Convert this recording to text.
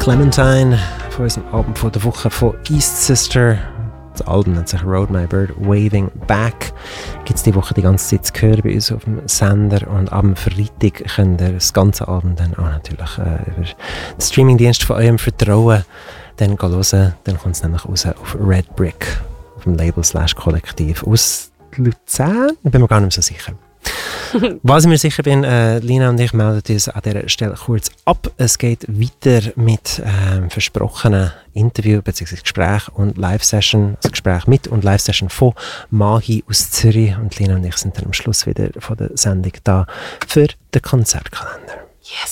Clementine von unserem Album von der Woche von East Sister. Das Album nennt sich Road My Bird Waving Back. Gibt es die Woche die ganze Zeit zu hören bei uns auf dem Sender. Und am Freitag könnt ihr das ganze Album dann auch natürlich über den Streamingdienst von eurem Vertrauen dann hören. Dann kommt es nämlich raus auf Red Brick, auf dem Label /Kollektiv aus Luzern. Ich bin mir gar nicht so sicher. Was ich mir sicher bin, Lina und ich melden uns an dieser Stelle kurz ab. Es geht weiter mit versprochenen Interview bzw. Gespräch und Live-Session. Das Gespräch mit und Live-Session von Mahi aus Zürich. Und Lina und ich sind dann am Schluss wieder von der Sendung da für den Konzertkalender. Yes.